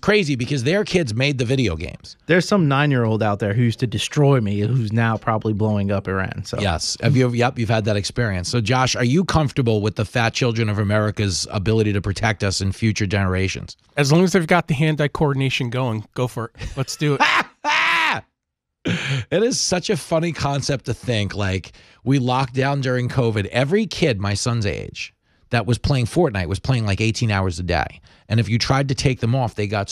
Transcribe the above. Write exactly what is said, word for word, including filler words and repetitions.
crazy because their kids made the video games. There's some nine-year-old out there who used to destroy me who's now probably blowing up Iran. So yes. Have you, yep, you've had that experience. So, Josh, are you comfortable with the fat children of America's ability to protect us in future generations? As long as they've got the hand-eye coordination going, go for it. Let's do it. It is such a funny concept to think, like, we locked down during COVID. Every kid my son's age that was playing Fortnite was playing like eighteen hours a day. And if you tried to take them off, they got